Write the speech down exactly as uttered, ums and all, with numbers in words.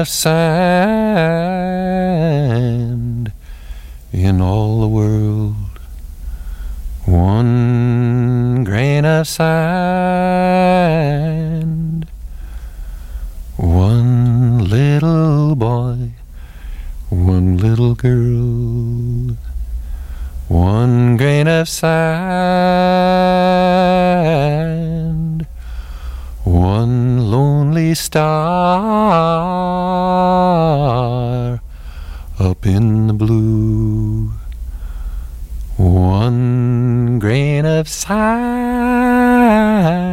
of sand in all the world. One grain of sand. One little boy, one little girl. One grain of sand. One lonely star up in the blue. One grain of sand.